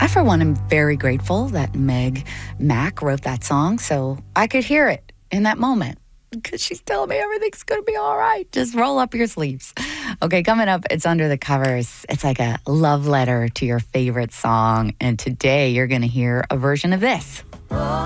I, for one, am very grateful that Meg Mac wrote that song so I could hear it in that moment. Because she's telling me everything's going to be all right. Just roll up your sleeves. Okay, coming up, it's Under the Covers. It's like a love letter to your favorite song. And today you're going to hear a version of this.